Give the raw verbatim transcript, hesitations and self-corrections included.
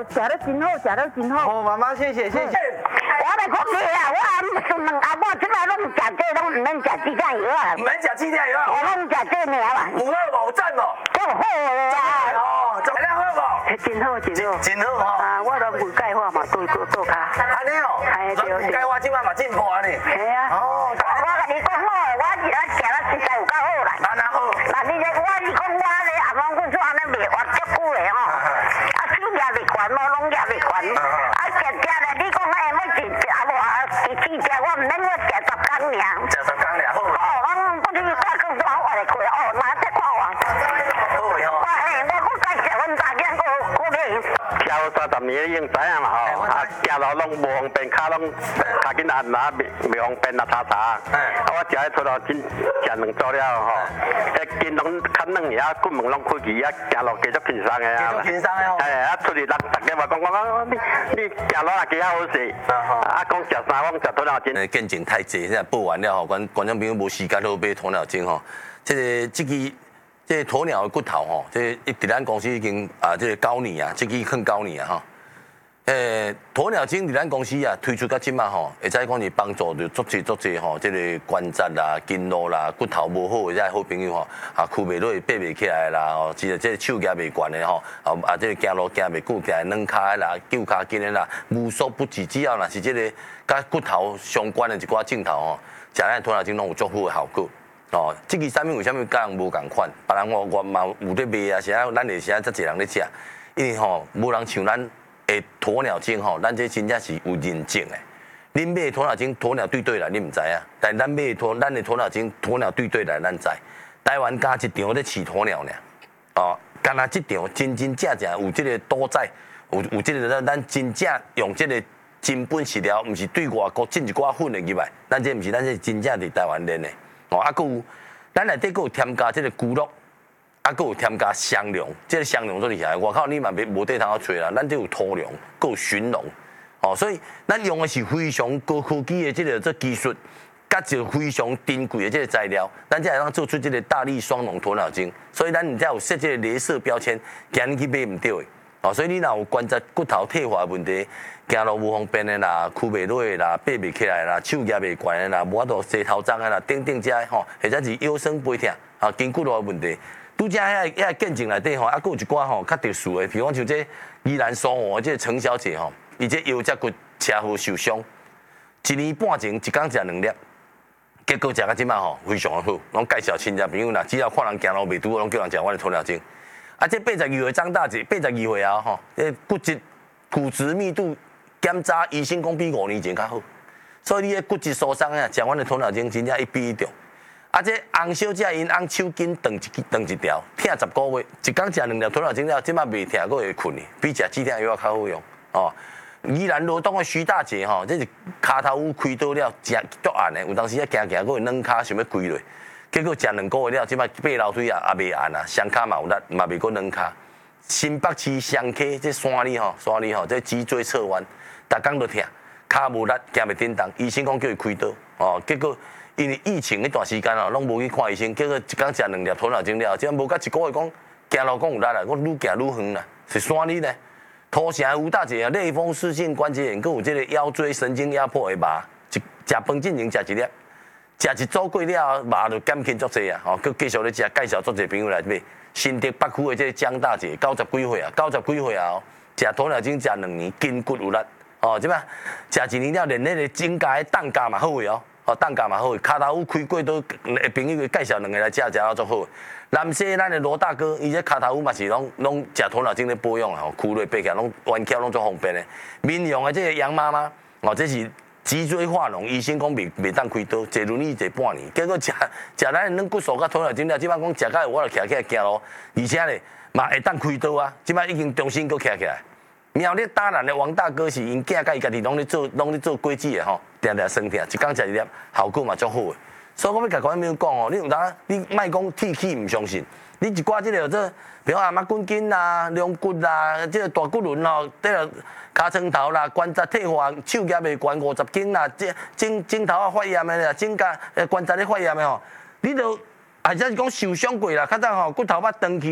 食得真好，食得真好。 哦，妈妈谢谢谢谢。 我来讲你啊，我啊孙两阿母即摆拢食这，拢唔免食鸡蛋药啊。 唔免食鸡蛋药啊？ 我拢食这尔啦。 有好无赞哦？ 够好赞啊！ 哦，质量好无？ 真好真好。 真好吼。 啊，我拢有钙化嘛，都都都卡。 安尼哦。 系对对。 钙化即摆嘛进步啊你。 系啊。 哦。 我甲你讲好，我食啊食啊实在有够好啦。 安那好。 那你这我是讲我咧阿公阮做安尼卖活足久咧吼，啊手也袂悬，无拢也袂悬，啊食食咧，你讲哎要一食无啊，一次食我毋免我食十工尔。 食十工尔好。 哦，我不知我讲怎我来过哦，哪只看我？ 好诶吼。 我嘿，我我介绍阮大囝个个买。 交三十年已经知影嘛吼，啊行路拢无方便，骹拢脚紧按哪袂袂方便啊查查。啊我食迄出头真食两做了吼，迄筋拢较软个，啊骨门拢开起，啊行路继续轻松个啊。 继续轻松个吼。 哎，啊出去人大家嘛讲讲讲，你你行路也几好势。啊讲食三碗食鸵鸟精。 见证太济，现在报完了吼，观观众朋友无时间好买鸵鸟精吼。这个这支这个鸵鸟的骨头吼，这伫咱公司已经啊，这个九年啊，这支肯九年啊吼。诶，鸵鸟精伫咱公司啊推出到即马吼，会使讲是帮助着足济足济吼，这个关节啦、筋络啦、骨头无好的这好朋友吼，啊，屈袂落、爬袂起来啦，吼，其实这手举袂悬的吼，啊啊，这个行路行袂久，行软骹啦、旧骹筋的啦，无所不至，只要若是这个甲骨头相关的一寡镜头吼，食咱鸵鸟精拢有足好的效果。哦，这支产品为什么甲人无共款？别人我我嘛有咧卖啊，是啊，咱会是啊，遮济人咧食，因为吼无人像咱。诶，鸵鸟精吼，咱这真正是有认证诶。恁买鸵鸟精，鸵鸟对对来，你唔知啊？但咱买鸵，咱的鸵鸟精，鸵鸟对对来，咱知。台湾加一场咧饲鸵鸟呢，哦，干那一场真真正正有这个多载，有有这个咱咱真正用这个真本饲料，唔是对外国进一寡粉的入来，咱这唔是，咱这真正伫台湾练的。哦，啊，佮有咱内底佮有添加这个菇肉。啊，佮有添加香龙，这个香龙做厉害。外口你嘛袂无地通找啦，咱这有土龙，佮有寻龙，哦，所以咱用的是非常高科技的这个这技术，甲一个非常珍贵的这个材料，咱才会当做出这个大力双龙鸵鸟精。所以咱才有设这个镭射标签，惊你去买唔到的。哦，所以你若有关节骨头退化问题，行路无方便的啦，屈袂落的啦，爬袂起来啦，手举袂悬的啦，无法度洗头脏的啦，等等这吼，或者是腰酸背痛啊，筋骨路的问题。拄则遐遐见证内底吼，啊，佫有一寡吼较特殊的，比如讲像这宜兰苏澳这陈小姐吼，伊这腰脊骨车祸受伤，一年半前一工食两粒，结果食到即摆吼非常好，拢介绍亲戚朋友啦，只要看人行路袂拄，拢叫人食阮的鸵鸟精。啊，这八十二岁张大姐，八十二岁啊吼，这骨质骨质密度检查医生讲比五年前较好，所以你的骨质疏松啊，食阮的鸵鸟精真正一比一中。啊，这洪小姐因洪手筋断一断一条，疼十个月，一工食两粒鸵鸟精了，即摆袂疼，佫会困去，比食止疼药较好用哦。宜兰罗东的徐大姐吼，这是骹头有开刀了，食足暗的，有当时啊行行佫会软骹，想要跪落，结果食两个月了，即摆爬楼梯啊也袂按啊，双骹嘛有力，嘛袂佫软骹。新北市双溪这山里吼，山里吼这脊椎侧弯，逐工都疼，骹无力，行袂叮当，医生讲叫伊开刀哦，结果。因为疫情那段时间哦，拢无去看医生，结果一工食两粒鸵鸟精了，即无甲一个月讲行路讲有力啦，我愈行愈远啦，是山里呢。土城吴大姐啊，类风湿性关节炎，佮有这个腰椎神经压迫的麻，一食饭进前食一粒，食一组过了，麻就减轻足济啊。吼，佮继续咧食，介绍足济朋友来买。新竹北区的这个江大姐，九十几岁啊，九十几岁啊，食鸵鸟精食两年，筋骨有力。哦，即摆食一年了，连迄个颈架的担架嘛好个哦。哦，蛋价嘛好，骹头有开过都朋友介绍两个来食，食到足好。南西咱的罗大哥，伊这骹头有嘛是拢拢食鸵鸟精咧保养啊，吼，骨类爬起来拢弯翘拢足方便的。民用的这个杨妈妈，哦，这是脊椎化脓，医生讲袂袂当开刀，坐轮椅坐半年，结果食食咱的软骨素甲鸵鸟精了，即摆讲食到我就徛起来行路，而且咧嘛会当开刀啊，即摆已经重新搁徛起来。苗栗大南的王大哥是因囝甲伊家己拢咧做，拢咧做果子的吼，定定生疼，一工食一粒，效果嘛足好的。所以我要甲观众讲哦，你有当你莫讲铁气唔相信，你一寡即个这，比如阿妈骨筋啦、龙骨啦、即个大骨轮吼，这个尻川头啦、关节退化、手举袂悬五十斤啦、这颈颈头啊发炎的啦、颈甲关节咧发炎的吼，你都或者是讲受伤过啦，较早吼骨头捌断去。